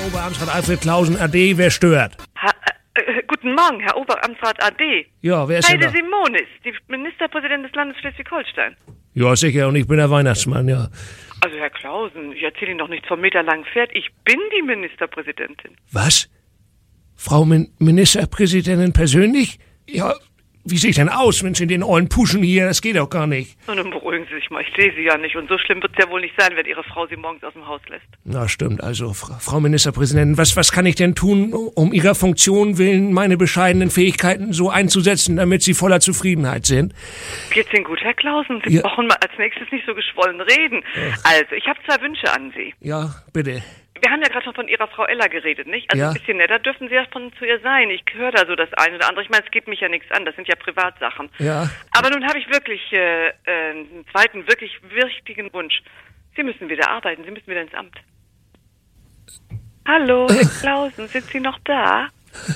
Oberamtsrat Alfred Klausen, AD, wer stört? Guten Morgen, Herr Oberamtsrat AD. Ja, wer ist denn Heide da? Simonis, die Ministerpräsidentin des Landes Schleswig-Holstein. Ja, sicher, und ich bin der Weihnachtsmann, ja. Also, Herr Klausen, ich erzähle Ihnen doch nichts vom meterlangen Pferd. Ich bin die Ministerpräsidentin. Was? Frau Ministerpräsidentin persönlich? Ja, wie sehe ich denn aus, wenn Sie in den ollen Puschen hier, das geht doch gar nicht. Und nun beruhigen Sie sich mal, ich sehe Sie ja nicht. Und so schlimm wird es ja wohl nicht sein, wenn Ihre Frau Sie morgens aus dem Haus lässt. Na, stimmt, also, Frau Ministerpräsidentin, was kann ich denn tun, um Ihrer Funktion willen meine bescheidenen Fähigkeiten so einzusetzen, damit Sie voller Zufriedenheit sind? Geht's Ihnen gut, Herr Klausen? Sie brauchen mal als nächstes nicht so geschwollen reden. Also, ich habe 2 Wünsche an Sie. Ja, bitte. Wir haben ja gerade schon von Ihrer Frau Ella geredet, nicht? Also Ja. ein bisschen netter dürfen Sie ja zu ihr sein. Ich höre da so das eine oder andere. Ich meine, es geht mich ja nichts an. Das sind ja Privatsachen. Ja. Aber nun habe ich wirklich einen zweiten, wirklich wichtigen Wunsch. Sie müssen wieder arbeiten. Sie müssen wieder ins Amt. Hallo, Herr Klausen, sind Sie noch da?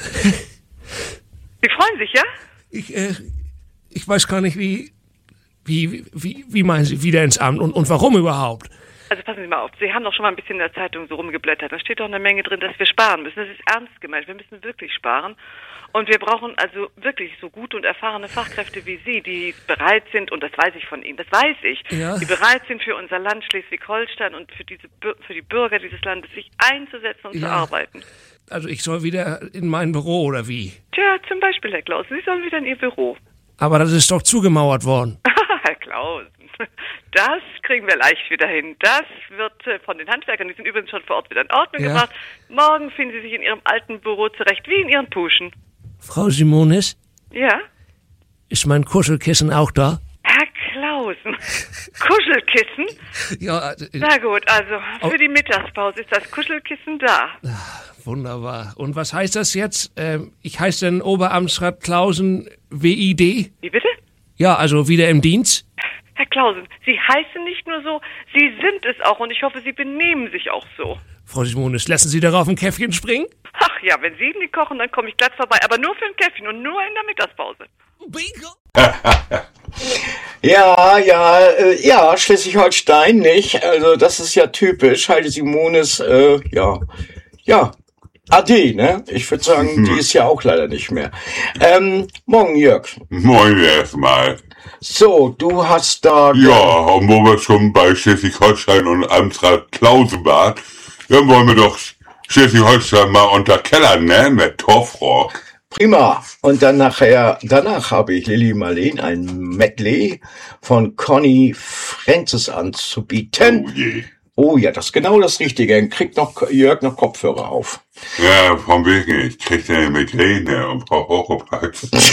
Sie freuen sich, ja? Ich weiß gar nicht, wie meinen Sie wieder ins Amt und warum überhaupt? Also passen Sie mal auf, Sie haben doch schon mal ein bisschen in der Zeitung so rumgeblättert. Da steht doch eine Menge drin, dass wir sparen müssen. Das ist ernst gemeint. Wir müssen wirklich sparen. Und wir brauchen also wirklich so gute und erfahrene Fachkräfte wie Sie, die bereit sind, und das weiß ich von Ihnen, das weiß ich, Ja. die bereit sind für unser Land Schleswig-Holstein und für die Bürger dieses Landes sich einzusetzen und zu arbeiten. Also ich soll wieder in mein Büro, oder wie? Tja, zum Beispiel, Herr Klausen, Sie sollen wieder in Ihr Büro. Aber das ist doch zugemauert worden. Herr Klausen, das kriegen wir leicht wieder hin. Das wird von den Handwerkern, die sind übrigens schon vor Ort, wieder in Ordnung gebracht. Morgen finden Sie sich in Ihrem alten Büro zurecht, wie in Ihren Puschen. Frau Simonis, Ja? ist mein Kuschelkissen auch da? Herr Klausen, Kuschelkissen? Ja, Na gut, also für die Mittagspause ist das Kuschelkissen da. wunderbar. Und was heißt das jetzt? Ich heiße dann Oberamtsrat Klausen WID? Wie bitte? Ja, also wieder im Dienst? Herr Klausen, Sie heißen nicht nur so, Sie sind es auch und ich hoffe, Sie benehmen sich auch so. Frau Simonis, lassen Sie darauf ein Käffchen springen? Ach ja, wenn Sie nicht kochen, dann komme ich glatt vorbei, aber nur für ein Käffchen und nur in der Mittagspause. Bingo! Ja, Schleswig-Holstein, nicht? Also das ist ja typisch. Heide Simonis, AD, ne? Ich würde sagen, die ist ja auch leider nicht mehr. Morgen, Jörg. Moin erstmal. So, du hast da... Ja, und wo wir schon bei Schleswig-Holstein und Amtsrat Klausen waren, dann wollen wir doch Schleswig-Holstein mal unterkellern, ne? Mit Torfrock. Prima. Und dann danach habe ich Lilly Marleen ein Medley von Conny Francis anzubieten. Oh je. Oh ja, das ist genau das Richtige. Dann kriegt Jörg noch Kopfhörer auf. Ja, von wegen, ich krieg eine Migräne und brauch auch